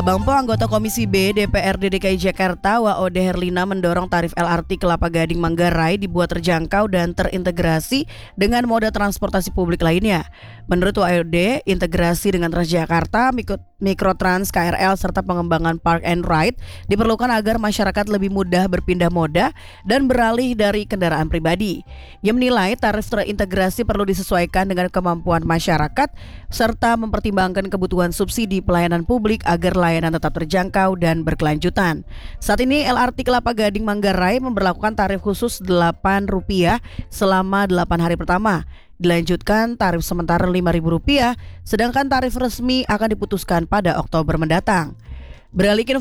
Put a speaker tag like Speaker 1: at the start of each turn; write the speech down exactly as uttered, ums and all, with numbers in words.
Speaker 1: Bangpo, anggota Komisi B D P R D D K I Jakarta, Waode Herlina mendorong tarif L R T Kelapa Gading Manggarai dibuat terjangkau dan terintegrasi dengan moda transportasi publik lainnya. Menurut Waode, integrasi dengan Transjakarta, Mikrotrans, K R L, serta pengembangan Park and Ride diperlukan agar masyarakat lebih mudah berpindah moda dan beralih dari kendaraan pribadi. Ia menilai tarif terintegrasi perlu disesuaikan dengan kemampuan masyarakat serta mempertimbangkan kebutuhan subsidi pelayanan publik agar layanan tetap terjangkau dan berkelanjutan. Saat ini L R T Kelapa Gading Manggarai memberlakukan tarif khusus delapan rupiah selama delapan hari pertama. Dilanjutkan tarif sementara lima ribu rupiah, sedangkan tarif resmi akan diputuskan pada Oktober mendatang. Beralih ke